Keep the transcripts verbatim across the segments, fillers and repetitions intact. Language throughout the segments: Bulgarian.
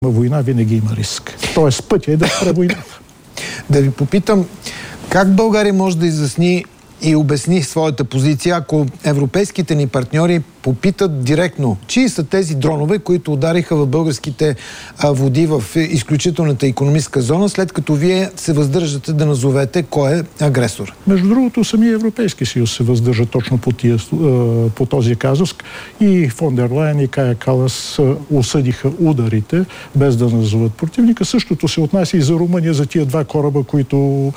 война, винаги има риск. Тоест пътя е да спре войната. Да ви попитам, как България може да изясни и обясни своята позиция, ако европейските ни партньори попитат директно, чии са тези дронове, които удариха в българските а, води в изключителната икономическа зона, след като вие се въздържате да назовете кой е агресор? Между другото, самия Европейски съюз се въздържа точно по, тия, по този казус. И фон дер Лайен и Кая Калас осъдиха ударите, без да назоват противника. Същото се отнася и за Румъния, за тия два кораба, които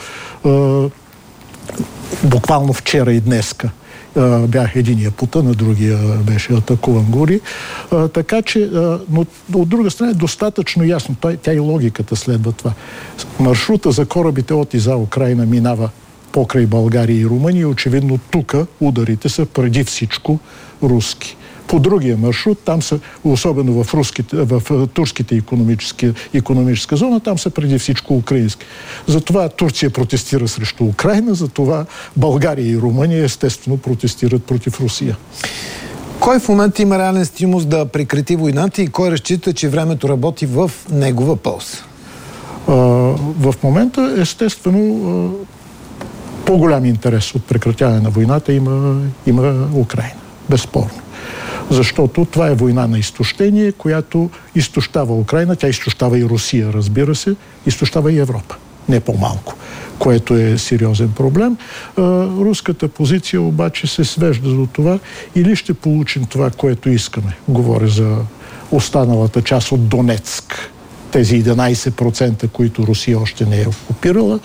буквално вчера и днеска бях единия потъна, другия беше атакуван гори. А, така че, а, но от друга страна е достатъчно ясно. Тя, тя и логиката следва това. Маршрута за корабите от и за Украина минава покрай България и Румъния. Очевидно тук ударите са преди всичко руски. По другия маршрут, там са, особено в, руските, в турските икономическа зона, там са преди всичко украински. Затова Турция протестира срещу Украина, затова България и Румъния естествено протестират против Русия. Кой в момента има реален стимул да прекрати войната и кой разчита, че времето работи в негова полза? В момента естествено по-голям интерес от прекратяване на войната има, има Украина. Безспорно. Защото това е война на изтощение, която изтощава Украина, тя изтощава и Русия, разбира се, изтощава и Европа. Не по-малко, което е сериозен проблем. Руската позиция обаче се свежда до това или ще получим това, което искаме. Говоря за останалата част от Донецк. Тези единайсет процента, които Русия още не е окупирала,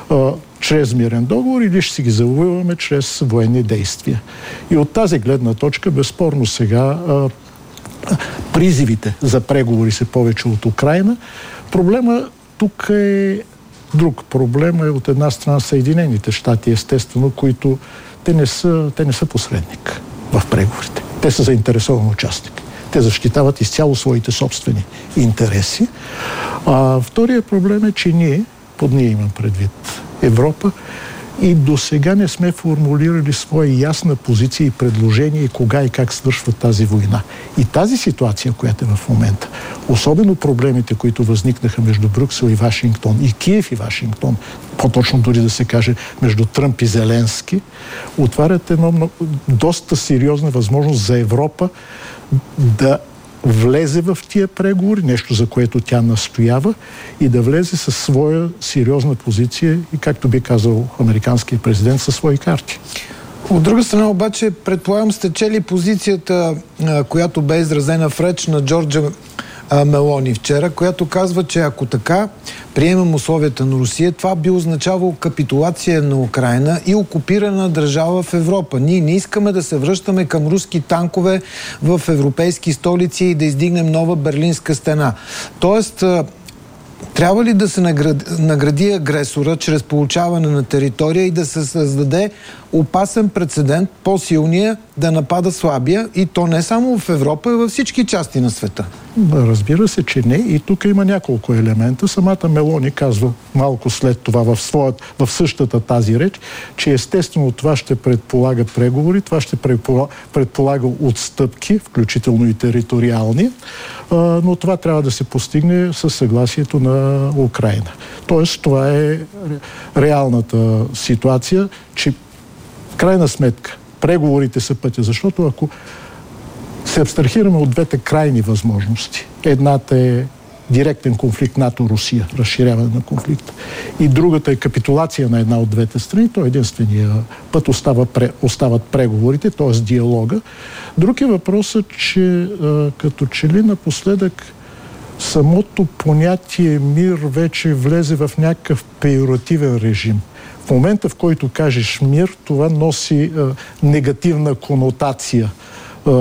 чрез мирен договор, или ще си ги завоюваме чрез военни действия. И от тази гледна точка, безспорно сега, а, призивите за преговори са повече от Украина. Проблема тук е друг. Проблема е от една страна Съединените щати, естествено, които те не са, те не са посредник в преговорите. Те са заинтересован участник. Те защитават изцяло своите собствени интереси. А втория проблем е, че ние, под ние имам предвид Европа, и до сега не сме формулирали своя ясна позиция и предложение и кога и как свършва тази война. И тази ситуация, която е в момента, особено проблемите, които възникнаха между Брюксел и Вашингтон, и Киев и Вашингтон, по-точно дори да се каже между Тръмп и Зеленски, отварят едно много, доста сериозна възможност за Европа да влезе в тия преговори, нещо за което тя настоява, и да влезе със своя сериозна позиция и, както би казал американският президент, със свои карти. От друга страна обаче, предполагам, сте чели позицията, която бе изразена в реч на Джорджа Мелони вчера, която казва, че ако така приемем условията на Русия, това би означавало капитулация на Украина и окупирана държава в Европа. Ние не искаме да се връщаме към руски танкове в европейски столици и да издигнем нова Берлинска стена. Тоест, трябва ли да се награди, награди агресора чрез получаване на територия и да се създаде опасен прецедент, по-силния да напада слабия, и то не само в Европа, а във всички части на света? Разбира се, че не. И тук има няколко елемента. Самата Мелони казва малко след това в, своят, в същата тази реч, че естествено това ще предполага преговори, това ще предполага отстъпки, включително и териториални, но това трябва да се постигне със съгласието на Украина. Тоест, това е реалната ситуация, че в крайна сметка преговорите са пътя, защото ако се абстрахираме от двете крайни възможности, едната е директен конфликт НАТО-Русия, разширяване на конфликта, и другата е капитулация на една от двете страни, то единствения път остава, остават преговорите, т.е. диалога. Друг е въпросът, че като че ли напоследък самото понятие мир вече влезе в някакъв пеjoративен режим. В момента, в който кажеш мир, това носи а, негативна конотация. А,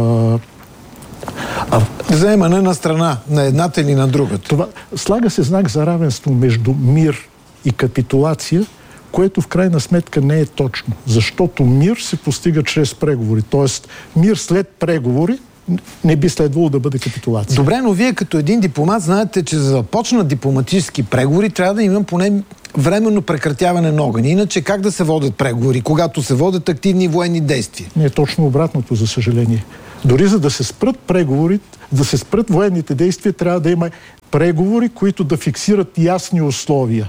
а, Заемане на страна, на едната или на другата. Това, слага се знак за равенство между мир и капитулация, което в крайна сметка не е точно. Защото мир се постига чрез преговори. Тоест, мир след преговори не би следвало да бъде капитулация. Добре, но вие като един дипломат знаете, че за да започнат дипломатически преговори трябва да има поне временно прекратяване на огъня. Иначе как да се водят преговори, когато се водят активни военни действия? Не, точно обратното, за съжаление. Дори за да се спрат преговорите, да се спрат военните действия, трябва да има преговори, които да фиксират ясни условия.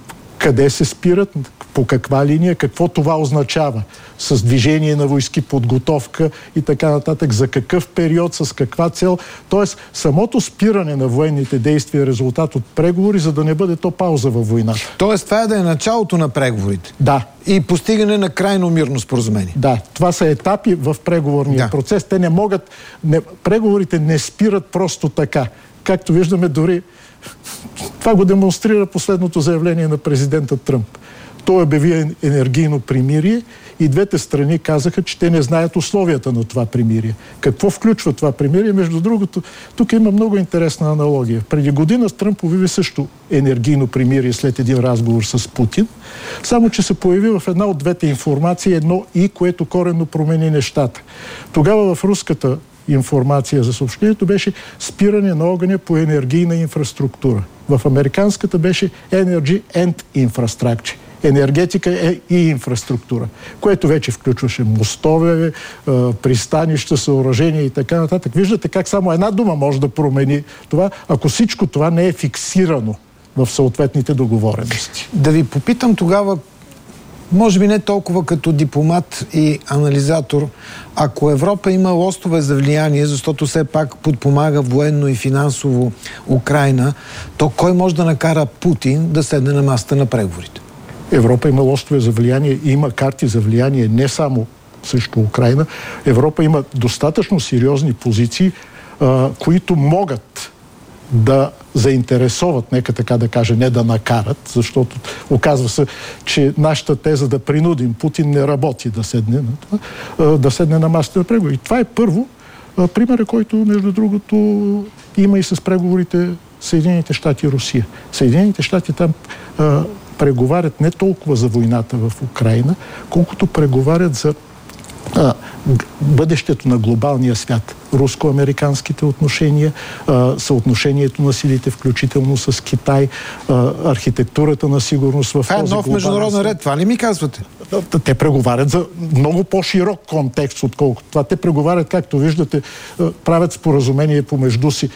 Къде се спират, по каква линия, какво това означава. С движение на войски, подготовка и така нататък. За какъв период, с каква цел. Тоест, самото спиране на военните действия е резултат от преговори, за да не бъде то пауза във войната. Тоест, това е да е началото на преговорите. Да. И постигане на крайно мирно споразумение. Да, това са етапи в преговорния да. процес. Те не могат... Не, преговорите не спират просто така. Както виждаме, дори това го демонстрира последното заявление на президента Тръмп. Той обяви енергийно примирие и двете страни казаха, че те не знаят условията на това примирие. Какво включва това примирие? Между другото, тук има много интересна аналогия. Преди година Тръмп обяви също енергийно примирие след един разговор с Путин, само че се появи в една от двете информации едно и, което коренно промени нещата. Тогава в руската информация за съобщението беше спиране на огъня по енергийна инфраструктура. В американската беше Energy and Infrastructure. Енергетика е и инфраструктура, което вече включваше мостове, пристанища, съоръжения и така нататък. Виждате как само една дума може да промени това, ако всичко това не е фиксирано в съответните договорености. Да ви попитам тогава, може би не толкова като дипломат и анализатор, ако Европа има лостове за влияние, защото все пак подпомага военно и финансово Украйна, то кой може да накара Путин да седне на масата на преговорите? Европа има лостове за влияние и има карти за влияние не само срещу Украйна. Европа има достатъчно сериозни позиции, а, които могат да заинтересоват, нека така да кажа, не да накарат, защото оказва се, че нашата теза да принудим Путин не работи да седне на това, да седне на масата на преговори. Това е първо примера, който, между другото, има и с преговорите Съединените щати и Русия. Съединените щати там а, преговарят не толкова за войната в Украйна, колкото преговарят за а, бъдещето на глобалния свят. Руско-американските отношения, а, съотношението на силите, включително с Китай, а, архитектурата на сигурност в този глобален свят. Е, нов международен ред, това ли ми казвате? Те преговарят за много по-широк контекст, отколкото това. Те преговарят, както виждате, правят споразумение помежду си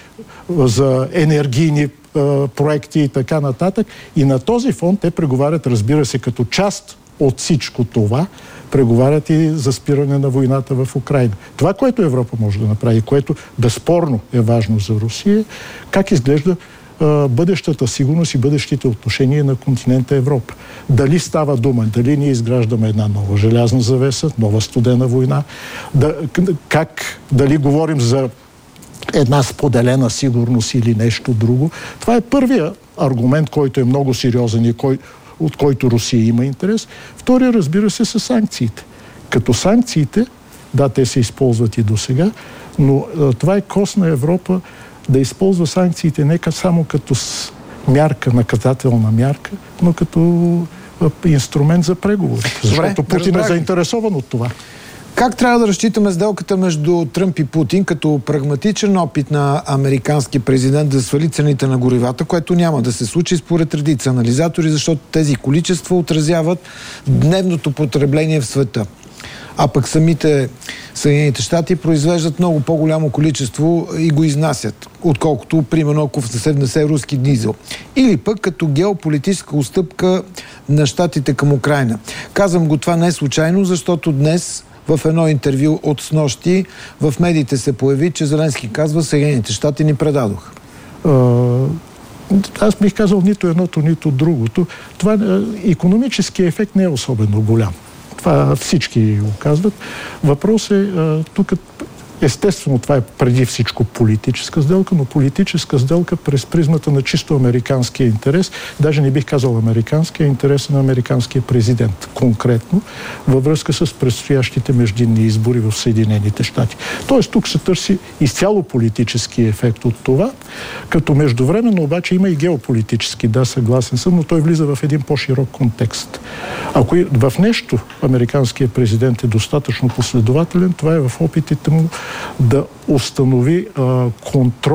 за енергийни проекти и така нататък. И на този фон те преговарят, разбира се, като част от всичко това, преговарят и за спиране на войната в Украйна. Това, което Европа може да направи, което безспорно е важно за Русия, как изглежда а, бъдещата сигурност и бъдещите отношения на континента Европа. Дали става дума, дали ние изграждаме една нова желязна завеса, нова студена война, да, как, дали говорим за една споделена сигурност или нещо друго. Това е първият аргумент, който е много сериозен и кой, от който Русия има интерес. Втория, разбира се, са санкциите. Като санкциите, да, те се използват и до сега, но а, това е кост на Европа да използва санкциите не само като мярка, наказателна мярка, но като а, инструмент за преговори. Защото Путин е заинтересован от това. Как трябва да разчитаме сделката между Тръмп и Путин като прагматичен опит на американски президент да свали цените на горивата, което няма да се случи според редица анализатори, защото тези количества отразяват дневното потребление в света. А пък самите Съединените щати произвеждат много по-голямо количество и го изнасят, отколкото, примерно, ако се внесе руски дизел. Или пък като геополитическа отстъпка на щатите към Украйна. Казвам го това не случайно, защото днес в едно интервю от снощи в медиите се появи, че Зеленски казва: Съединените щати ни предадоха. Аз бих казал нито едното, нито другото. Това икономически ефект не е особено голям. Това всички го казват. Въпрос е, тук естествено това е преди всичко политическа сделка, но политическа сделка през призмата на чисто американския интерес, даже не бих казал американския, интерес на американския президент конкретно, във връзка с предстоящите междинни избори в Съединените щати. Тоест тук се търси изцяло политически ефект от това, като междувременно обаче има и геополитически, да, съгласен съм, но той влиза в един по-широк контекст. Ако в нещо американският президент е достатъчно последователен, това е в опитите му да установи а, контрол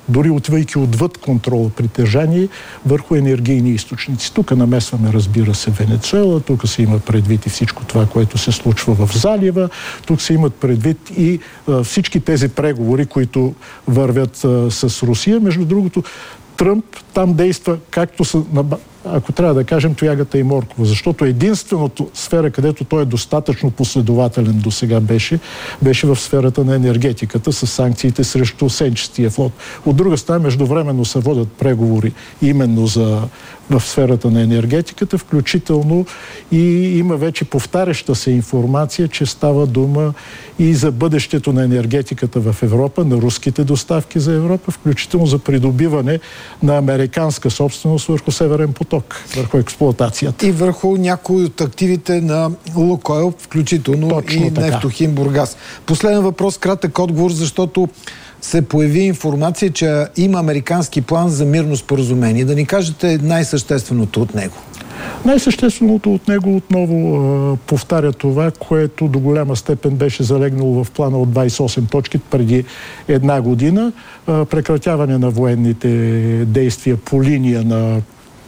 дори отивайки отвъд контрол притежание върху енергийни източници. Тук намесваме, разбира се, Венецуела, тук се има предвид и всичко това, което се случва в залива, тук се имат предвид и а, всички тези преговори, които вървят а, с Русия. Между другото, Тръмп там действа както са, ако трябва да кажем, тоягата и моркова, защото единственото сфера, където той е достатъчно последователен до сега беше, беше в сферата на енергетиката с санкциите срещу сенчестия флот. От друга страна, междувременно се водят преговори именно за в сферата на енергетиката, включително и има вече повтаряща се информация, че става дума и за бъдещето на енергетиката в Европа, на руските доставки за Европа, включително за придобиване на американска собственост върху Северен поток, върху експлоатацията. И върху някои от активите на Лукойл, включително точно и Нефтохим Бургас. Последен въпрос, кратък отговор, защото се появи информация, че има американски план за мирно споразумение. Да ни кажете най-същественото от него. Най-същественото от него отново а, повтаря това, което до голяма степен беше залегнало в плана от двайсет и осем точки преди една година. А, прекратяване на военните действия по линия на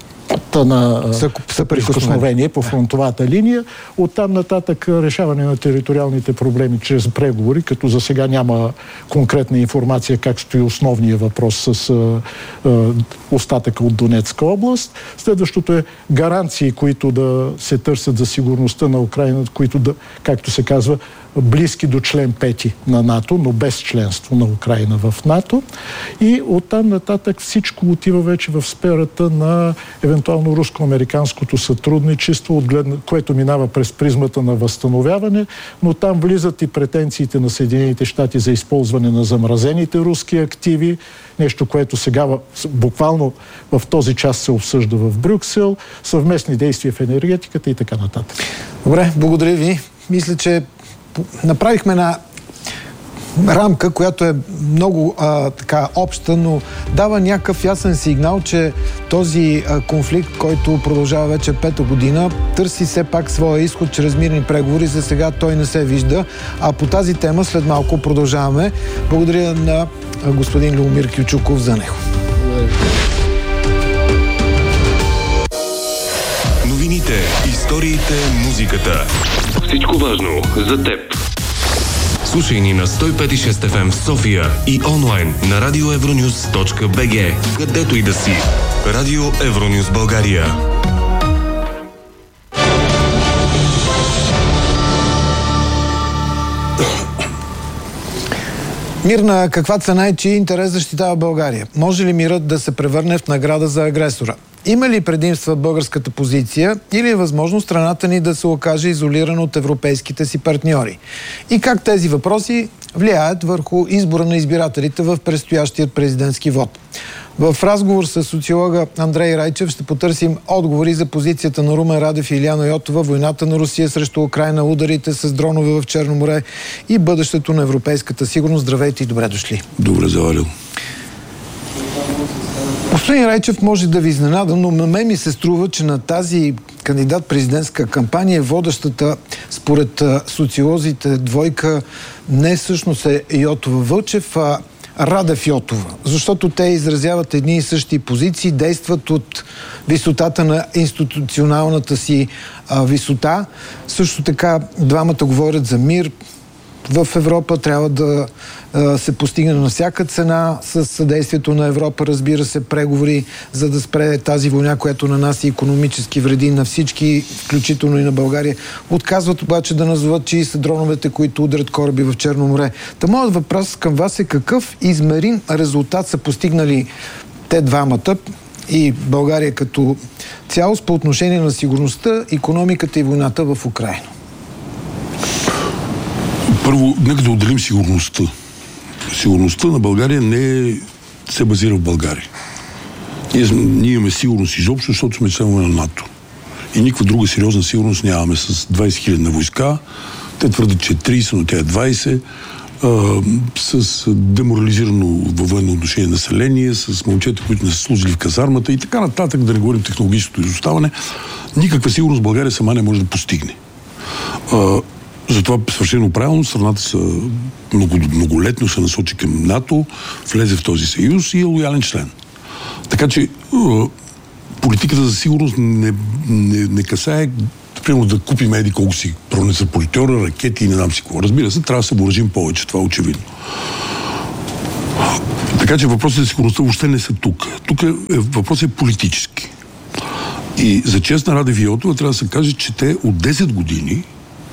на съприкосновение по фронтовата линия. Оттам нататък решаване на териториалните проблеми чрез преговори, като за сега няма конкретна информация как стои основния въпрос с а, а, остатъка от Донецка област. Следващото е гаранции, които да се търсят за сигурността на Украйна, които да, както се казва, близки до член пети на НАТО, но без членство на Украйна в НАТО. И оттам нататък всичко отива вече в сферата на евентуално руско-американското сътрудничество, отгледна, което минава през призмата на възстановяване, но там влизат и претенциите на Съединените щати за използване на замразените руски активи, нещо, което сега буквално в този час се обсъжда в Брюксел, съвместни действия в енергетиката и така нататък. Добре, благодаря ви. Мисля, че направихме една рамка, която е много а, така обща, но дава някакъв ясен сигнал, че този а, конфликт, който продължава вече пета година, търси все пак своя изход чрез мирни преговори. За сега той не се вижда. А по тази тема след малко продължаваме. Благодаря на господин Любомир Кючуков за него. Новините, историите, музиката. Всичко важно за теб. Слушай ни на сто и пет и шест еф ем в София и онлайн на радио евронюс точка би джи. Където и да си. Радио Евронюс България. Мир на каква цена и чий интерес защитава България? Може ли мирът да се превърне в награда за агресора? Има ли предимства българската позиция или е възможно страната ни да се окаже изолирана от европейските си партньори? И как тези въпроси влияят върху избора на избирателите в предстоящият президентски вод? В разговор с социолога Андрей Райчев ще потърсим отговори за позицията на Румен Радев и Илияна Йотова, войната на Русия срещу Украйна, ударите с дронове в Черно море и бъдещето на европейската сигурност. Здравейте и добре дошли. Добре завалил. Господин Райчев, може да ви изненада, но на мен ми се струва, че на тази кандидат-президентска кампания водещата, според социолозите, двойка не всъщност е Йотова-Вълчев, а Радев-Йотова. Защото те изразяват едни и същи позиции, действат от висотата на институционалната си а, висота. Също така двамата говорят за мир. В Европа трябва да а, се постигне на всяка цена с съдействието на Европа, разбира се, преговори, за да спре тази война, която нанася икономически вреди на всички, включително и на България. Отказват обаче да назоват чии са дроновете, които ударят кораби в Черно море. Та моят въпрос към вас е: какъв измерим резултат са постигнали те двамата и България като цялост по отношение на сигурността, икономиката и войната в Украйна? Първо, нека да отделим сигурността. Сигурността на България не се базира в България. Ние, ние имаме сигурност изобщо, защото сме членове на НАТО. И никаква друга сериозна сигурност нямаме с двайсет хиляди на войска. Те твърдят, че е трийсет, но тя е двайсет. А, с деморализирано във военно отношение население, с момчета, които не са служили в казармата и така нататък, да не говорим технологичното изоставане. Никаква сигурност България сама не може да постигне. А, Затова съвършено правилно страната са много, многолетно се насочи към НАТО, влезе в този съюз и е лоялен член. Така че политиката за сигурност не, не, не касае примерно да купим еди колко си пронеса политьора, ракети и не знам си какво. Разбира се, трябва да се въоръжим повече, това е очевидно. Така че въпросът за сигурността въобще не са тук. Тук е, въпросът е политически. И за чест на Радев и Йотова трябва да се каже, че те от десет години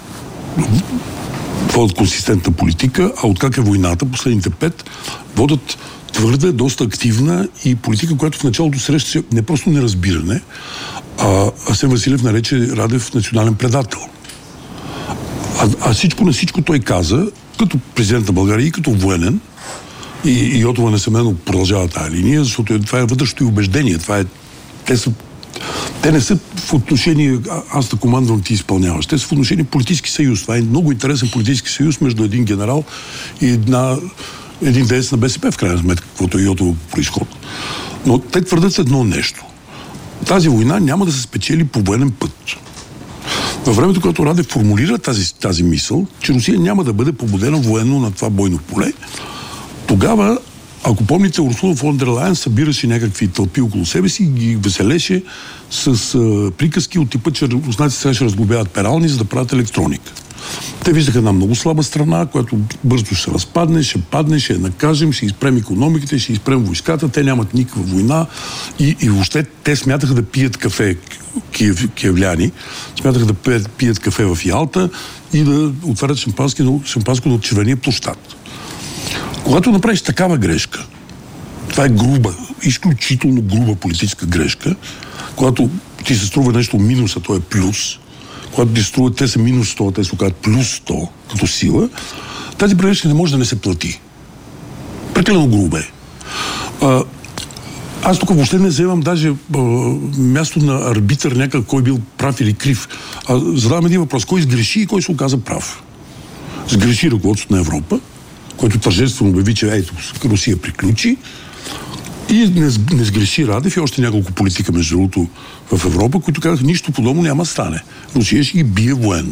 водят консистентна политика, а откак е войната, последните пет, водят твърда, доста активна и политика, която в началото среща не просто неразбиране, а Асен Василев нарече Радев национален предател. А, а всичко на всичко той каза, като президент на България и като военен, и, и Йотова несъмнено продължава тази линия, защото това е вътрешното и убеждение. Това е, те, са, те не са в отношение аз да командвам, ти изпълняваш. Те са в отношение политически съюз. Това е много интересен политически съюз между един генерал и една, един деец на БСП, в крайна сметка, каквото е Йотова произход. Но те твърдят едно нещо. Тази война няма да се спечели по военен път. Във времето, когато Радев формулира тази, тази мисъл, че Русия няма да бъде победена военно на това бойно поле, тогава, ако помните, Урсула фон дер Лайен събираше някакви тълпи около себе си и ги веселеше с а, приказки от типа, че руснаците сега ще разглобяват перални, за да правят електроника. Те виждаха една много слаба страна, която бързо ще се разпадне, ще падне, ще я накажем, ще изпрем икономиките, ще изпрем войската, те нямат никаква война и, и въобще те смятаха да пият кафе, киев, киевляни, смятаха да пият, пият кафе в Ялта и да отварят шампанско на червения площад. Когато направиш такава грешка, това е груба, изключително груба политическа грешка, когато ти се струва нещо минус, а то е плюс, когато ти струва, те са минус сто, те се оказват плюс сто като сила, тази грешка не може да не се плати. Прекалено грубо е. А, аз тук въобще не вземам даже а, място на арбитър някак, кой бил прав или крив. А, задавам един въпрос. Кой сгреши и кой се оказа прав? Сгреши ръководството на Европа, който тържествено обяви, че ето, Русия приключи, и не, не сгреши Радев и още няколко политика, между другото, в Европа, които казаха, нищо подобно няма стане. Русия ще ги бие военно.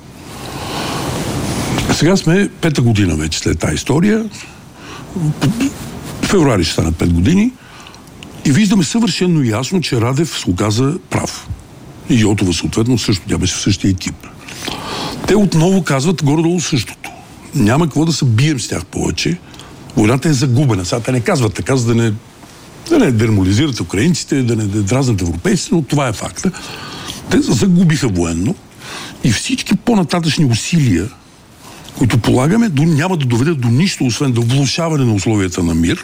А сега сме пета година вече след тази история. В февруари ще станат пет години и виждаме съвършено ясно, че Радев се оказа прав. И Йотова съответно също, тя беше в същия екип. Те отново казват горе-долу същото. Няма какво да се бием с тях повече. Войната е загубена. Сега те не казват така, за да не, да не деморализират украинците, да не дразнат европейците, но това е факта. Те загубиха военно и всички по-нататъчни усилия, които полагаме, няма да доведат до нищо, освен до влошаване на условията на мир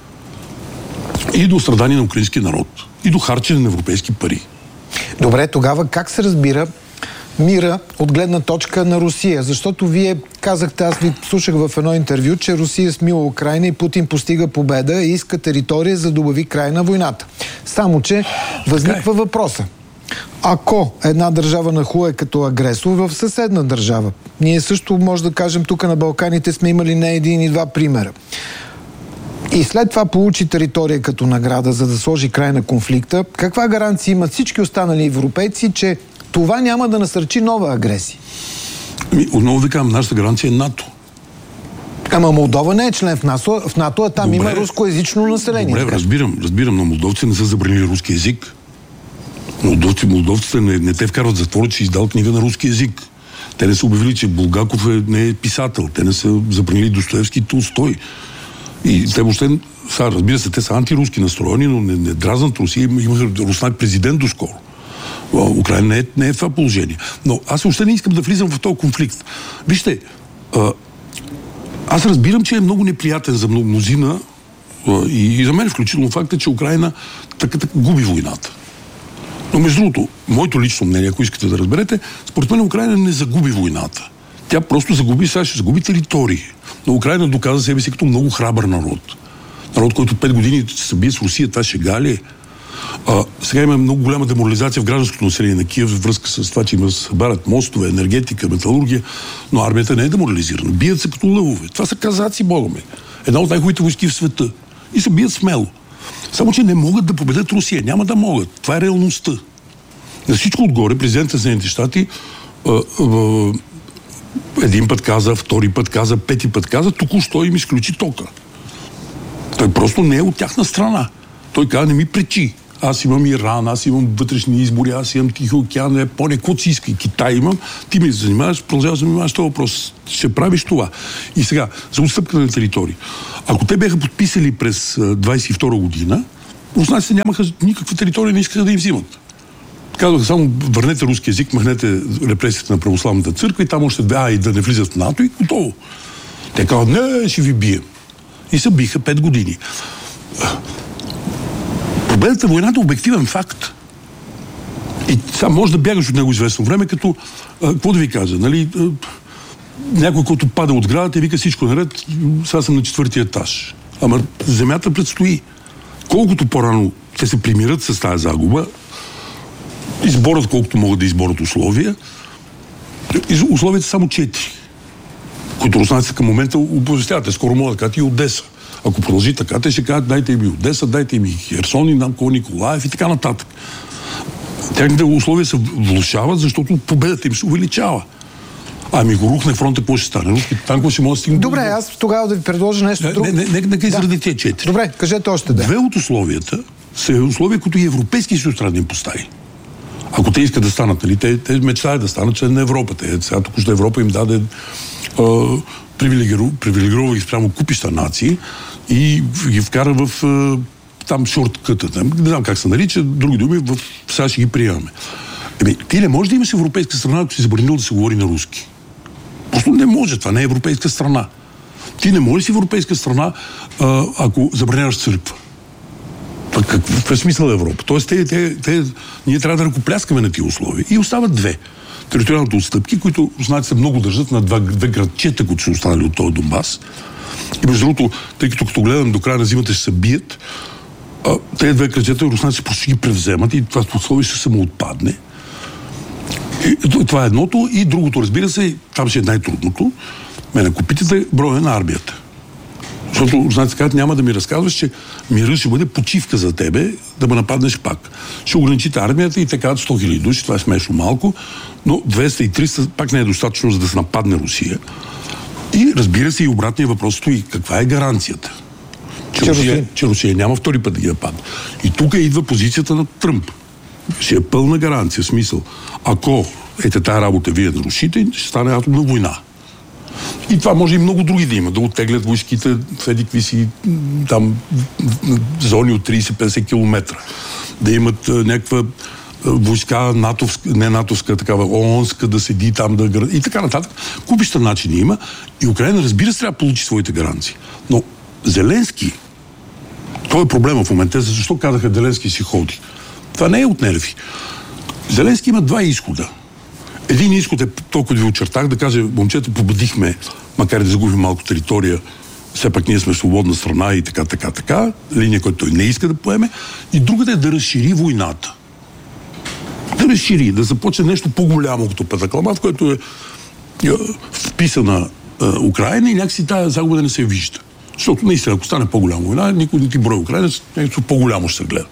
и до страдание на украинския народ. И до харчене на европейски пари. Добре, тогава как се разбира мира от гледна точка на Русия? Защото вие казахте, аз ви слушах в едно интервю, че Русия смила Украйна и Путин постига победа и иска територия, за да обяви край на войната. Само, че възниква въпроса. Ако една държава нахуе като агресор в съседна държава, ние също може да кажем, тук на Балканите сме имали не един и два примера, и след това получи територия като награда, за да сложи край на конфликта, каква гаранция имат всички останали европейци, че това няма да насърчи нова агресия? Ами, отново ви казвам, нашата гаранция е НАТО. Ама Молдова не е член в НАТО, в НАТО а там добре, има рускоязично население. Добре, разбирам, разбирам, но молдовците не са забранили руски език. Молдовци, молдовците не, не те вкарват затвора, че издал книга на руски език. Те не са обявили, че Булгаков е, не е писател. Те не са забранили Достоевски и Толстой. И те въобще, сега, разбира се, те са антируски настроени, но не, не дразнат Русия. Имаха руснак президент доскоро. Украина не е, не е в това положение. Но аз въобще не искам да влизам в този конфликт. Вижте, а, аз разбирам, че е много неприятен за мнозина а, и, и за мен включително факта, че Украина така, така губи войната. Но между другото, моето лично мнение, ако искате да разберете, според мен Украина не загуби войната. Тя просто загуби, сега ще загуби територии. Но Украина доказа себе си като много храбър народ. Народ, който пет години се бие с Русия, това шега ли е? А, сега има много голяма деморализация в гражданското население на Киев в връзка с това, че има събарят мостове, енергетика, металургия, но армията не е деморализирана. Бият се като лъвове. Това са казаци, бога ме. Една от най-хубавите войски в света. И се бият смело. Само, че не могат да победят Русия. Няма да могат. Това е реалността. На всичко отгоре, президентът на Съединените щати Един път каза, втори път каза, пети път каза, току-що им изключи тока. Той просто не е от тяхна страна. Той каза, не ми пречи. Аз имам Иран, аз имам вътрешни избори, аз имам Тихи океан, Япония, каквото си иска, и Китай имам. Ти ми занимаваш, продължаваш да занимаваш този въпрос. Ще правиш това. И сега, за отстъпка на територии. Ако те бяха подписали през двайсет и втора година, руснаците нямаха никаква територия, не искаха да им взимат. Казваха само, върнете руски език, махнете репресията на православната църква и там още две, а и да не влизат в НАТО и готово. Те казват, не, ще ви бием. И се биха пет години. Победата в войната е обективен факт. И сам може да бягаш от него известно време, като, а, какво да ви кажа, нали, а, някой, който пада от сградата и вика всичко наред, сега съм на четвъртия етаж. Ама земята предстои. Колкото по-рано те се примират с тази загуба, изборят колкото могат да изборят условия, условията са само четири, които руснаците към момента оповестяват. Те скоро могат да кажат и Одеса. Ако продължи така, те ще кажат, дайте им и Одеса, дайте им и Херсон, и Намко Николаев и така нататък. Техните условия се влошават, защото победата им се увеличава. Ами го рухне фронта, какво ще стане? Руските танкове ще могат да стигнат... Добре, аз тогава да ви предложа нещо не, друго. Не, не, нека изради тези четири. Добре, кажете още да. Две от условията са условия, които и Европейски съюз трябва да им постави. Ако те искат да станат, нали, те, те мечтаят да станат член на Европа. Те, сега току-що Европа им даде привилегирова ги спрямо купища нации и ги вкара в а, там шорткъта. Не знам как се нарича, други думи, в сега ще ги приемаме. Еми, ти не можеш да имаш европейска страна, ако си забранил да се говори на руски. Просто не може, това не е европейска страна. Ти не можеш си европейска страна, а, ако забраняваш църква. Какъв е смисъл на Европа? Тоест, те, те, те, ние трябва да ръкопляскаме на тия условия. И остават две. Териториалните отстъпки, които руснаците много държат на два, две градчета, които са останали от този Донбас. И между другото, тъй като като гледам до края на зимата ще се бият, а, тези две градчета руснаците просто ги превземат и това условие ще само отпадне. И, това е едното. И другото, разбира се, там ще е най-трудното. Мен, ако питате броя на армията. Защото, знаете, казват, няма да ми разказваш, че мирът ще бъде почивка за тебе, да ме нападнеш пак. Ще ограничите армията и те казват сто хиляди души, това е смешно малко, но двеста и триста пак не е достатъчно, за да се нападне Русия. И разбира се, и обратния въпрос стои. Каква е гаранцията? Че, че, Русия, че Русия няма втори път да ги нападне. И тук идва позицията на Тръмп. Ще е пълна гаранция, смисъл. Ако ете тая работа вие нарушите, ще стане атомна война. И това може и много други да има. Да оттеглят войските в едикви си там зони от трийсет-петдесет километра. Да имат а, някаква а, войска, натовска, не натовска, такава ООНска, да седи там, да... и така нататък. Купища начини има. И Украина, разбира се, трябва да получи своите гаранции. Но Зеленски, той е проблема в момента. Защо казаха Зеленски си ходи? Това не е от нерви. Зеленски има два изхода. Един изход е толкова ви очертах, да каже, момчета, победихме, макар и да загубим малко територия, все пак ние сме свободна страна и така, така, така, линия, която той не иска да поеме. И другата е да разшири войната. Да разшири, да започне нещо по-голямо като Петъкламат, в което е, е вписана е, Украина и някакси тая загуба да не се вижда. Защото наистина, ако стане по-голяма война, никой не ти брой Украина, нещо по-голямо ще се гледа.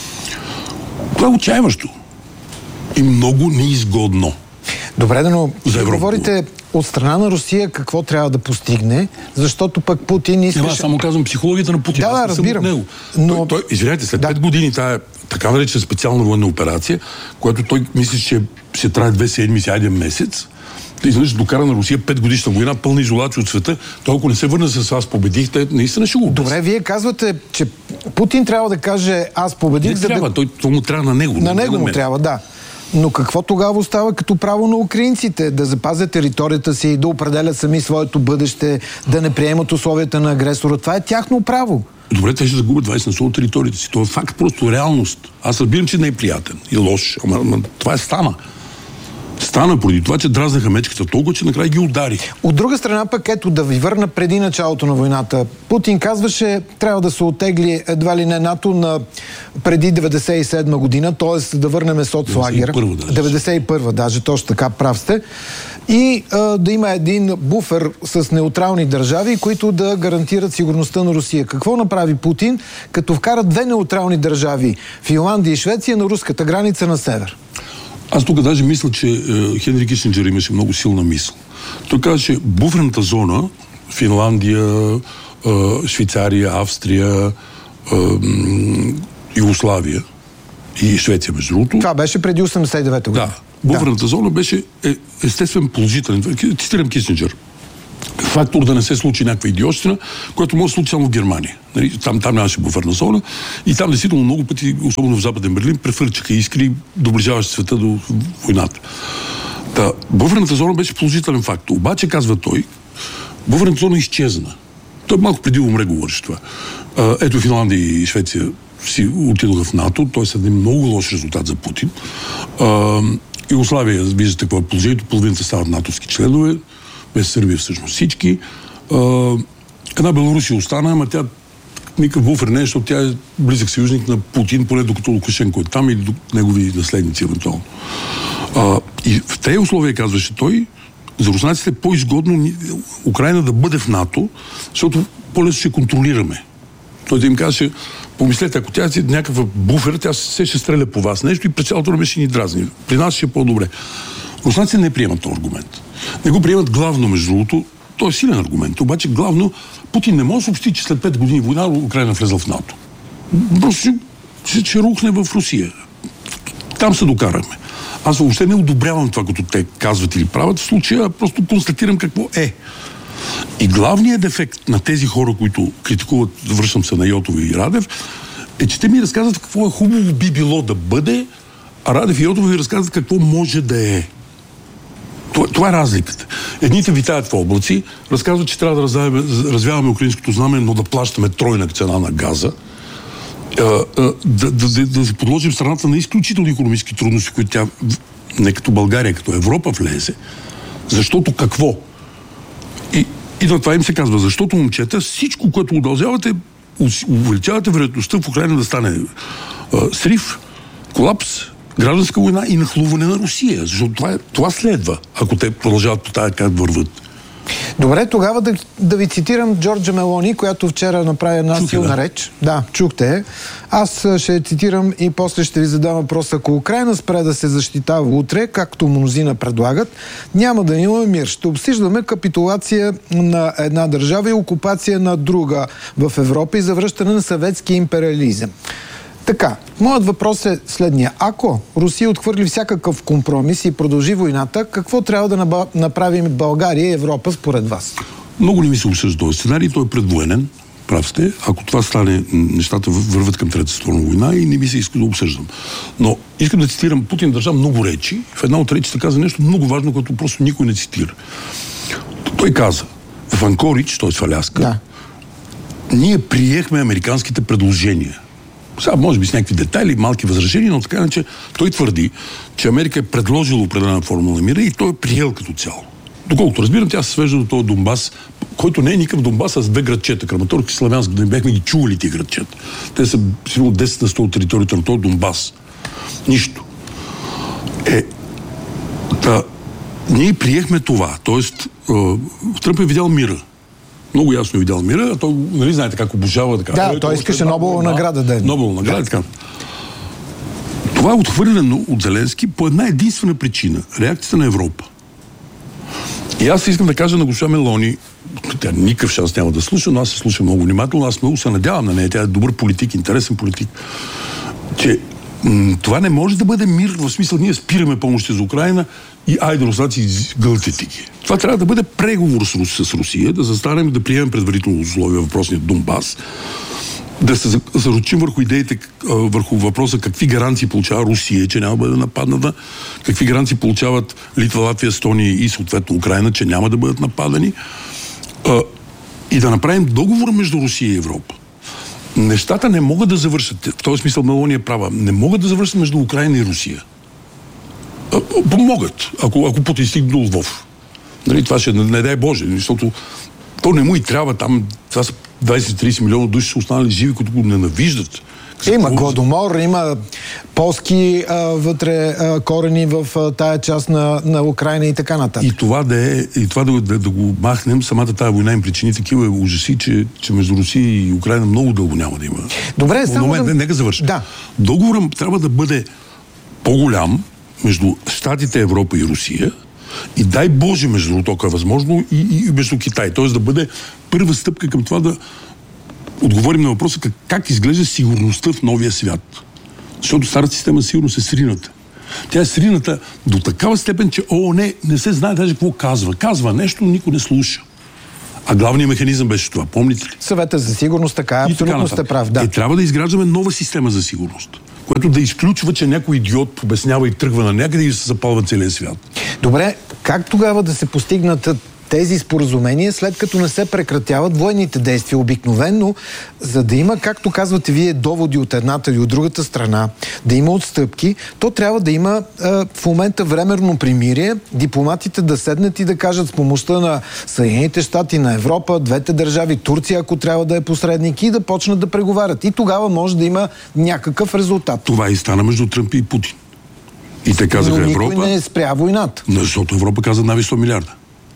Това е отчаиващо. И много неизгодно. Добре, но говорите от страна на Русия какво трябва да постигне, защото пък Путин искаше... Не, аз само казвам психологията на Путин. Да, да, разбирам. Него. Но... Той, той, извинете, след да. пет години тая така наречена специална военна операция, която той мисли, че ще трае две седмици, един месец, да изведнъж докара на Русия пет годишна война, пълна изолация от света, той ако не се върне с вас победихте, наистина ще го обясни. Добре, вие казвате, че Путин трябва да каже аз победих... Не за трябва, да... той, това му трябва на него. На него му трябва, да. Но какво тогава остава като право на украинците? Да запазят територията си, да определят сами своето бъдеще, да не приемат условията на агресора. Това е тяхно право. Добре, те ще загубят двайсет на сто от територията си. Това е факт, просто реалност. Аз разбирам, че не е приятен и лош, ама, ама това е стана. Стана поради това, че дразнаха мечката толкова, че накрая ги удари. От друга страна пък, ето да ви върна преди началото на войната. Путин казваше, трябва да се оттегли едва ли не НАТО на преди деветдесет и седма година, т.е. да върнем соцлагер. деветдесет и първа даже, точно така, прав сте. И а, да има един буфер с неутрални държави, които да гарантират сигурността на Русия. Какво направи Путин, като вкара две неутрални държави, Финландия и Швеция, на руската граница на север? Аз тук даже мисля, че е, Хенри Кисинджер имаше много силна мисъл. Той каза, че буферната зона, Финландия, е, Швейцария, Австрия, е, Югославия и Швеция, между другото. Това беше преди осемдесет и девета година. Да. Буферната да. зона беше е, естествен положителен. Цитирам Кисинджер. Фактор да не се случи някаква идиотщина, което може да случи само в Германия. Нали? Там, там нямаше буферна зона и там действително много пъти, особено в Западен Берлин, префърчаха искри, доближаващи света до войната. Та, буферната зона беше положителен фактор. Обаче, казва той, буферната зона изчезна. Той малко преди умре говореше това. А, ето Финландия и Швеция си отидоха в НАТО, т.е. е един много лош резултат за Путин. А, Югославия, виждате какво е положението, половината стават натовски членове, без Сърбия всъщност всички. А, една Белорусия остана, ама тя никакъв буфер не е, защото тя е близък съюзник на Путин, поне докато Лукашенко е там или до негови наследници евентуално. А, и в тези условия, казваше той, за руснаците е по-изгодно Украйна да бъде в НАТО, защото по-лесно ще контролираме. Той да им казваше, помислете, ако тя е някакъв буфер, тя се ще стреля по вас нещо и през цялото време ще ни дразни. При нас ще е по-добре. Руснаците не приемат този аргумент. Не го приемат главно, между другото. Той е силен аргумент. Обаче главно Путин не може да съобщи, че след пет години война Украйна влезла в НАТО. Просто ще, ще рухне в Русия. Там се докараме. Аз въобще не одобрявам това, като те казват или правят в случая, просто констатирам какво е. И главният дефект на тези хора, които критикуват, връщам се на Йотова и Радев, е, че те ми разказват какво е хубаво би било да бъде, а Радев и Йотова ви разказват какво може да е. Това, това е разликата. Едните витаят в облаци, разказват, че трябва да развяваме, развяваме украинското знаме, но да плащаме тройна цена на газа, да, да, да, да се подложим страната на изключителни икономически трудности, които тя, не като България, като Европа влезе. Защото какво? И, и на това им се казва, защото, момчета, всичко, което удължавате, увеличавате вероятността в Украйна да стане а, срив, колапс, гражданска война и нахлуване на Русия. Защото това, това следва, ако те продължават по тази как върват. Добре, тогава да, да ви цитирам Джорджа Мелони, която вчера направи една Чухте, силна да. реч. Да, чухте. Аз ще цитирам и после ще ви задам въпрос. Ако Украйна спре да се защитава утре, както мнозина предлагат, няма да имаме мир. Ще обсъждаме капитулация на една държава и окупация на друга в Европа и завръщане на съветски империализъм. Така, моят въпрос е следния. Ако Русия отхвърли всякакъв компромис и продължи войната, какво трябва да направим България и Европа според вас? Много не ми се обсъжда този сценарий, той е предвоенен, прав сте. Ако това стане, нещата върват към Трета световна война и не ми се иска да обсъждам. Но искам да цитирам, Путин държа много речи. В една от речите каза нещо много важно, което просто никой не цитира. Той каза, в Анкоридж, т.е. в Аляска, да. Ние приехме американските предложения. Сега, може би с някакви детайли, малки възражения, но така иначе той твърди, че Америка е предложила определена формула на мира и той е приел като цяло. Доколкото разбирам, тя се свежда до този Донбас, който не е никакъв Донбас, а с две градчета, Краматорск и Славянск, да не бяхме ги чували тези градчета. Те са сигурно десет на сто от територията на този Донбас. Нищо. Е, та, ние приехме това. Тоест, Тръмп е видял мира. Много ясно е видял мира, а той, нали, знаете как обожава така. Да, той, той искаше Нобелова награда да е. Нобелова награда и така. Това е отхвърлено от Зеленски по една единствена причина. Реакцията на Европа. И аз искам да кажа на госпожа Мелони, тя никакъв шанс няма да слуша, но аз се слушам много внимателно, аз много се надявам на нея, тя е добър политик, интересен политик, че м- това не може да бъде мир, в смисъл ние спираме помощи за Украйна и айде руснаци гълтите ги. Това трябва да бъде преговор с, с Русия, да застанем да приемем предварително условия въпросният Донбас, да се заручим върху идеите, върху въпроса какви гаранции получава Русия, че няма да бъде нападната, какви гаранции получават Литва, Латвия, Естония и съответно Украйна, че няма да бъдат нападани, и да направим договор между Русия и Европа. Нещата не могат да завършат, в този смисъл Мелония е права, не могат да завършат между Украйна и Русия. Помогат, ако, ако Путин стигне до Лвов. Нали, това ще не, не дай Боже, защото то не му и трябва там, това са двайсет-трийсет милиона души са останали живи, които го ненавиждат. Има Гладомор, има полски а, вътре а, корени в а, тая част на, на Украйна и така нататък. И това да е, и това да, да, да го махнем, самата тази война им причини такива ужаси, че, че между Русия и Украйна много дълго няма да има. Добре, само момент, да... Нека завършим. Да. Договорът трябва да бъде по-голям, между Щатите, Европа и Русия и дай Боже, между другото, ако е възможно, и, и, и между Китай. Тоест да бъде първа стъпка към това да отговорим на въпроса как, как изглежда сигурността в новия свят. Защото старата система сигурност е срината. Тя е срината до такава степен, че ООН не, не се знае даже какво казва. Казва нещо, но никой не слуша. А главният механизъм беше това, помните ли? Съвета за сигурност, така, абсолютно сте прав. Да. Е, трябва да изграждаме нова система за сигурност, което да изключва, че някой идиот обяснява и тръгва на някъде и се запалва целия свят. Добре, как тогава да се постигнат тези споразумения, след като не се прекратяват военните действия обикновено, за да има, както казвате вие, доводи от едната и от другата страна, да има отстъпки, то трябва да има а, в момента временно примирие, дипломатите да седнат и да кажат с помощта на Съединените щати, на Европа, двете държави, Турция, ако трябва да е посредник, и да почнат да преговарят. И тогава може да има някакъв резултат. Това и стана между Тръмп и Путин. И те казаха Но Европа... никой не спря войната. Защото Европа каза нави сто милиарда.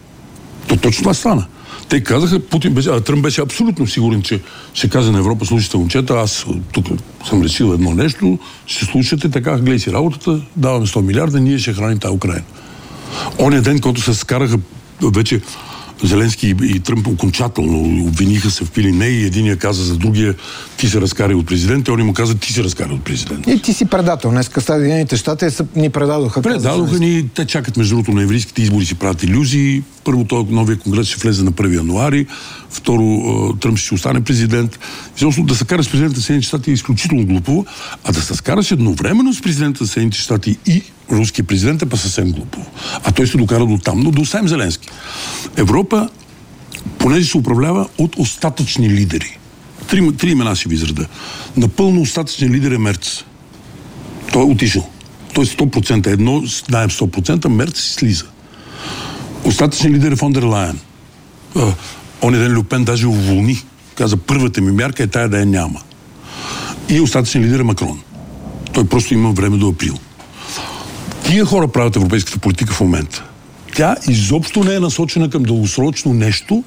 То точно това стана. Те казаха, Путин беше, а Тръмп беше абсолютно сигурен, че ще каже на Европа: слушайте, момчета, аз тук съм решил едно нещо, ще слушате, така, гледай си работата, даваме сто милиарда, ние ще храним тази Украина. Оня ден, който се скараха вече Зеленски и Тръмп окончателно, обвиниха се в пилине и единия каза за другия: ти се разкари от президента, он му каза: ти се разкари от президента. И ти си предател. Днеска Съединените щати ни предадоха. Предадоха ни, те чакат между другото на еврейските избори, си правят илюзии. Първо, този новия конгрес ще влезе на първи януари, второ, Тръмп ще остане президент. Защото да се кара с президента на Съединените щати е изключително глупаво, а да се скараш едновременно с президента на Съединените щати и руския президент е па съвсем глупаво. А той се докара до там, но до Сем Зеленски. Европа, понеже се управлява от остатъчни лидери. Три, три имена ще ви изреда. Напълно остатъчен лидер е Мерц. Той е отишъл. Той е сто процента. Едно, знаем сто процента, Мерц слиза. Остатъчен лидер е фон дер Лайен. Оня ден Люпен даже уволни. Каза: първата ми мярка е тая да я няма. И остатъчен лидер е Макрон. Той просто има време до април. Тия хора правят европейската политика в момента. Тя изобщо не е насочена към дългосрочно нещо,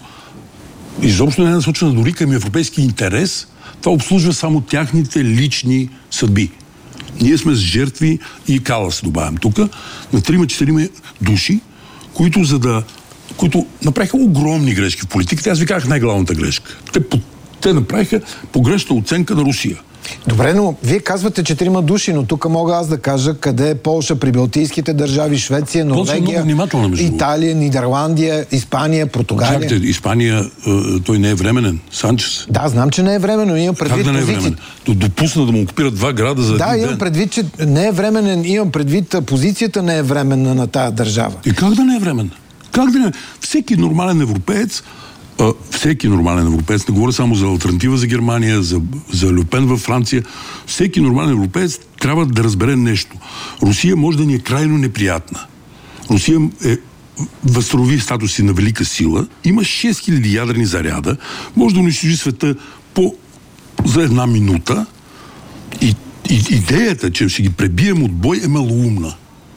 изобщо не е насочена дори към европейски интерес. Това обслужва само тяхните лични съдби. Ние сме с жертви и Калас, добавям тук, на трима-четирима души, които за да които направиха огромни грешки в политиката. Аз ви казах най-главната грешка. Те, те направиха погрешна оценка на Русия. Добре, но вие казвате четирима души, но тук мога аз да кажа къде е Полша, прибалтийските държави, Швеция, Норвегия, Италия, Нидерландия, Испания, Португалия. Чакайте, Испания, той не е временен. Санчес. Да, знам, че не е временно. Имам предвид как да не е временен? Допусна да му окупират два града за един да, ден. Да, имам предвид, че не е временен. Имам предвид, позицията не е временна на тая държава. И как да не е временна? Как да не? Всеки нормален европеец, а, всеки нормален европеец, не говоря само за алтернатива за Германия, за, за Люпен във Франция, всеки нормален европеец трябва да разбере нещо. Русия може да ни е крайно неприятна. Русия е възстанови статус си на велика сила, има шест хиляди ядрени заряда, може да унищожи света по, за една минута и, и идеята, че ще ги пребием от бой, е малоумна.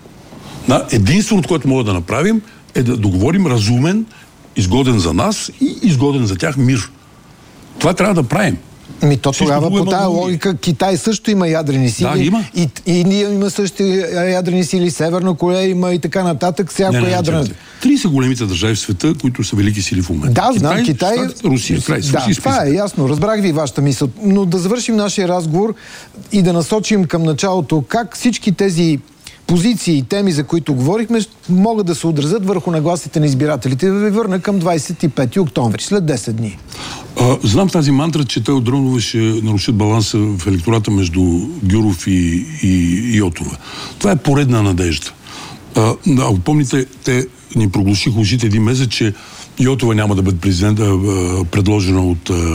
Да, единственото, което мога да направим, е да договорим разумен, изгоден за нас и изгоден за тях мир. Това трябва да правим. Ми то тогава по тая логика Китай също има ядрени сили. Да, има. И Индия има също ядрени сили, Северна Корея има и така нататък. Всяко ядрена... Три са големите държави в света, които са велики сили в момента. Да, знам, Китай... Штат, Русия. Край, да, Русия това е ясно. Разбрах ви вашата мисъл. Но да завършим нашия разговор и да насочим към началото как всички тези позиции и теми, за които говорихме, могат да се отразят върху нагласите на избирателите. Да ви върна към двадесет и пети октомври, след десет дни. А, знам тази мантра, че те от Дронове ще нарушат баланса в електората между Гюров и, и Йотова. Това е поредна надежда. А, ако помните, те ни проглушиха ушите един месец, че Йотова няма да бъде президент, а, предложена от а,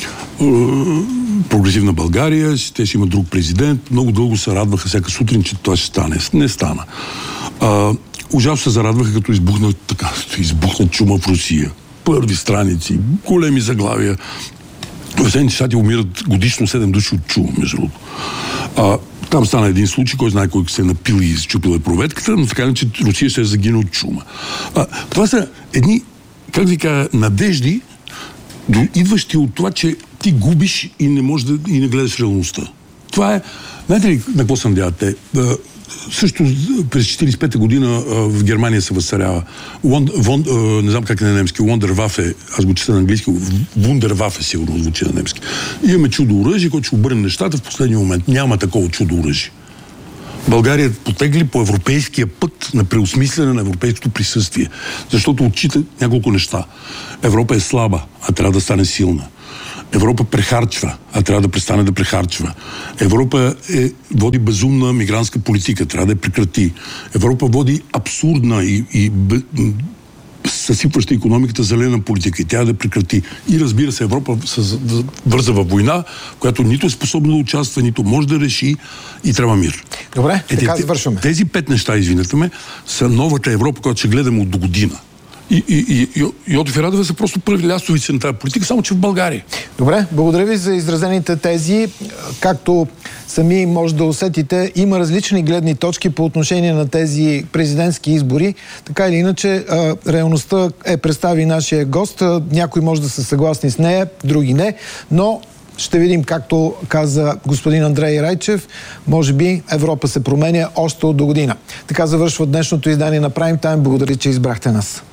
Прогресивна България, те ще има друг президент. Много дълго се радваха всяка сутрин, че това ще стане. Не стана. А, ужасно се зарадваха, като избухна, така, избухна чума в Русия. Първи страници, големи заглавия. В Съединените щати умират годишно седем души от чума, между другото. А, там стана един случай, кой знае кой се е напил и изчупил е проветката, но така не, че Русия ще е загине от чума. А, това са едни, как ви кажа, надежди, идващи от това, че ти губиш и не можеш да и не гледаш реалността. Това е... Знаете ли на какво се надяват те? също през четиридесет и пета година в Германия се възцарява. Вон, вон, не знам как е на немски. Wunderwaffe, аз го чета на английски. Wunderwaffe сигурно звучи на немски. Имаме чудо оръжие, което ще обърне нещата в последния момент. Няма такова чудо оръжие. България потегли по европейския път на преосмислене на европейското присъствие. Защото отчита няколко неща. Европа е слаба, а трябва да стане силна. Европа прехарчва, а трябва да престане да прехарчва. Европа е, води безумна мигрантска политика, трябва да я прекрати. Европа води абсурдна и, и б, съсипваща икономиката зелена политика и тя да прекрати. И разбира се, Европа се върза във война, която нито е способна да участва, нито може да реши и трябва мир. Добре, е, така завършваме. Тези пет неща, извинете ме, са новата Европа, която ще гледаме от до година. И, и, и, и Йотов и Радева са просто първи лястовици на тази политика, само че в България. Добре, благодаря ви за изразените тези. Както сами може да усетите, има различни гледни точки по отношение на тези президентски избори. Така или иначе, реалността е представи нашия гост. Някои може да са съгласни с нея, други не, но ще видим, както каза господин Андрей Райчев, може би Европа се променя още от до година. Така завършва днешното издание на Prime Time. Благодаря, че избрахте нас.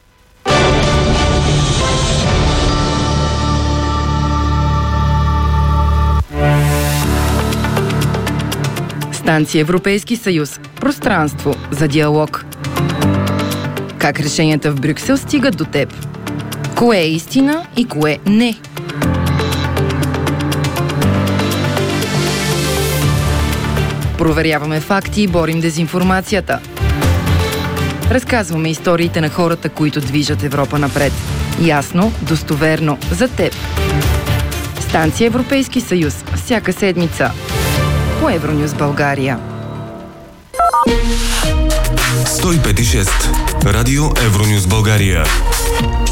Станция Европейски съюз. Пространство за диалог. Как решенията в Брюксел стигат до теб? Кое е истина и кое не? Проверяваме факти и борим дезинформацията. Разказваме историите на хората, които движат Европа напред. Ясно, достоверно, за теб. Станция Европейски съюз. Всяка седмица. По Евронюс България. сто и пет и шест. Радио Евронюс България.